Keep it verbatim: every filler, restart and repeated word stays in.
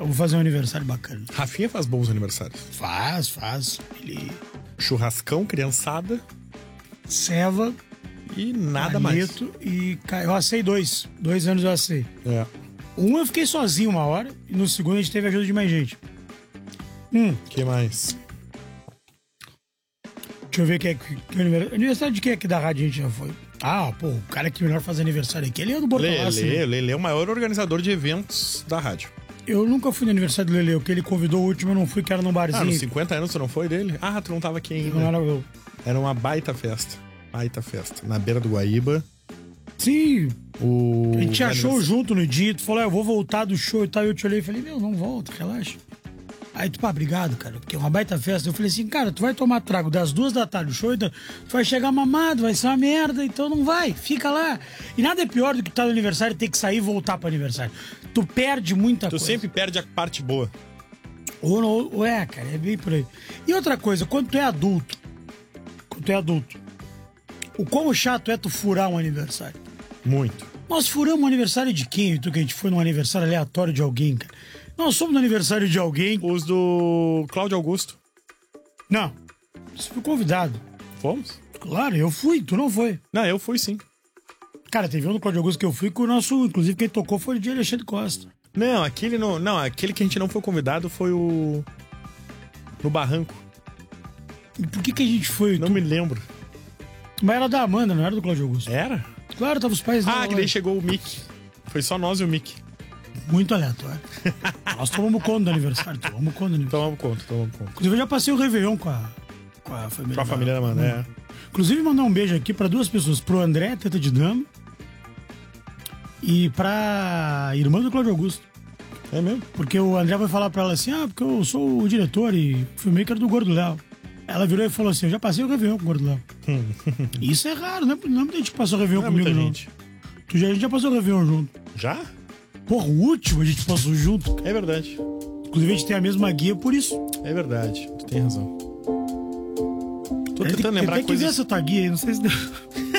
Eu vou fazer um aniversário bacana. Rafinha faz bons aniversários. Faz, faz. Ele... Churrascão, criançada. Ceva. E nada palito, mais. E eu assei dois. Dois anos eu assei. É. Um eu fiquei sozinho uma hora. E no segundo a gente teve a ajuda de mais gente. Um. Que mais? Deixa eu ver quem é que... que aniversário... aniversário de quem é que da rádio a gente já foi? Ah, pô, o cara que melhor faz aniversário aqui, ele é do Bortolassi. Lele, Lele é o maior organizador de eventos da rádio. Eu nunca fui no aniversário do Lele, o que ele convidou o último eu não fui, que era num barzinho. Ah, nos cinquenta anos tu não foi dele? Ah, tu não tava aqui ainda. Não era eu. Era uma baita festa. Baita festa. Na beira do Guaíba. Sim. O... A gente tinha show junto no dia, tu falou, ah, eu vou voltar do show e tal. Eu te olhei e falei, meu, não volta, relaxa. Aí tu, pá, obrigado, cara, porque é uma baita festa. Eu falei assim, cara, tu vai tomar trago das duas da tarde, o show, então, tu vai chegar mamado, vai ser uma merda, então não vai, fica lá. E nada é pior do que tá no aniversário e ter que sair e voltar pro aniversário. Tu perde muita tu coisa. Tu sempre perde a parte boa. Ou, ou, ou é, cara, é bem por aí. E outra coisa, quando tu é adulto, quando tu é adulto, o quão chato é tu furar um aniversário? Muito. Nós furamos o aniversário de quem? Tu que a gente foi num aniversário aleatório de alguém, cara. Nós somos no aniversário de alguém. Os do Cláudio Augusto. Não. Você foi convidado. Fomos? Claro, eu fui, tu não foi. Não, eu fui sim. Cara, teve um do Cláudio Augusto que eu fui com o nosso. Inclusive, quem tocou foi o de Alexandre Costa. Não, aquele não. Não, aquele que a gente não foi convidado foi o. No Barranco. E por que que a gente foi? Não tu... me lembro. Mas era da Amanda, não era do Cláudio Augusto. Era? Claro, tava os pais dela. Ah, que daí chegou o Mickey. Foi só nós e o Mickey. Muito aleatório. Nós tomamos conta do aniversário. Tomamos conta do aniversário. Tomamos conta, tomamos conta. Inclusive, eu já passei o Réveillon com a, com a família. Com a família da Amanda, é. Inclusive, mandar um beijo aqui pra duas pessoas. Pro André, teta de dama. E pra irmã do Cláudio Augusto. É mesmo? Porque o André vai falar pra ela assim, ah, porque eu sou o diretor e filmmaker do Gordo Léo. Ela virou e falou assim, eu já passei o Réveillon com o Gordo Léo. Isso é raro, né? Não é muita gente que passou o Réveillon não comigo, é muita não. Gente. Tu já, a gente já passou o Réveillon junto. Já? Porra, o último a gente passou junto. É verdade. Inclusive a gente tem a mesma guia por isso. É verdade, tu tem razão. Tô é, tentando tem, lembrar tem coisas... que ver essa tua guia aí, não sei se...